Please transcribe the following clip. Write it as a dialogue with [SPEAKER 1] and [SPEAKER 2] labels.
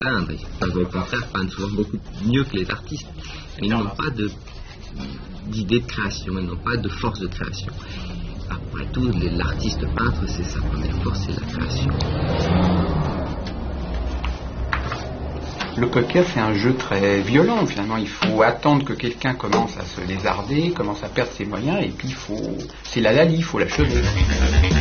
[SPEAKER 1] peindre. Ils peuvent au contraire peindre souvent beaucoup mieux que les artistes. Ils n'ont pas d'idée de création, ils n'ont pas de force de création. Après tout, l'artiste peintre, c'est sa première force, c'est la création.
[SPEAKER 2] Le poker, c'est un jeu très violent, finalement. Il faut attendre que quelqu'un commence à se lézarder, commence à perdre ses moyens, et puis c'est la lalie, il faut l'achever.